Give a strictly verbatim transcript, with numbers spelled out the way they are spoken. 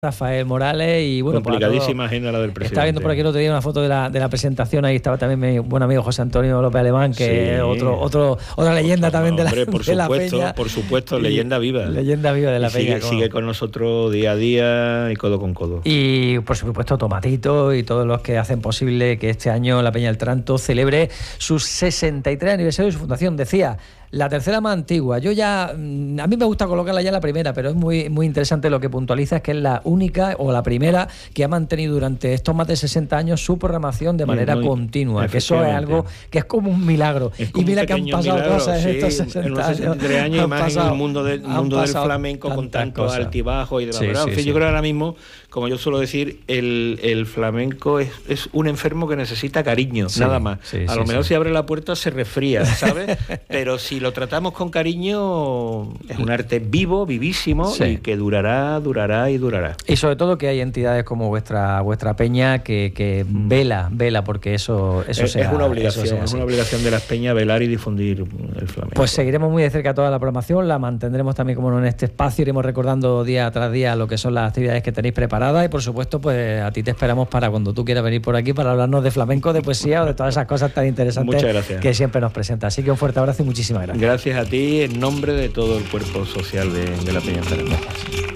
Rafael Morales y bueno, complicadísima agenda la del presidente. Estaba viendo por aquí el otro día una foto de la, de la presentación, ahí estaba también mi buen amigo José Antonio López Alemán, que sí, es otro, otro, otra leyenda otro, también no, de la, hombre, por de supuesto, la Peña. Por supuesto, leyenda viva. Leyenda viva de la y Peña. Sigue, sigue con nosotros día a día y codo con codo. Y por supuesto Tomatito y todos los que hacen posible que este año la Peña del Tranto celebre su sesenta y tres aniversario de su fundación. Decía, la tercera más antigua. Yo ya, a mí me gusta colocarla ya en la primera, pero es muy, muy interesante lo que puntualiza, es que es la única o la primera que ha mantenido durante estos más de sesenta años su programación de manera muy, continua, que eso es algo que es como un milagro. Y mira que han pasado milagro, cosas en sí, estos sesenta en los sesenta y tres años, y más pasado, en el mundo, de, mundo del flamenco con tantos cosas. Altibajos y de la sí, verdad. Sí, en fin, sí. yo creo que ahora mismo, como yo suelo decir, el, el flamenco es, es un enfermo que necesita cariño, sí, nada más. Sí, a sí, lo mejor sí. si abre la puerta se resfría, ¿sabes? Pero si lo tratamos con cariño, es un arte vivo, vivísimo, sí. y que durará, durará y durará. Y sobre todo que hay entidades como vuestra vuestra peña que, que vela, vela, porque eso, eso es, sea, es una obligación, eso sea es una obligación de las peñas velar y difundir el flamenco. Pues seguiremos muy de cerca toda la programación, la mantendremos también como en este espacio, iremos recordando día tras día lo que son las actividades que tenéis preparadas y por supuesto pues a ti te esperamos para cuando tú quieras venir por aquí para hablarnos de flamenco, de poesía o de todas esas cosas tan interesantes que siempre nos presentas. Así que un fuerte abrazo y muchísimas gracias. Gracias a ti en nombre de todo el cuerpo social de, de la Peña del Tranto.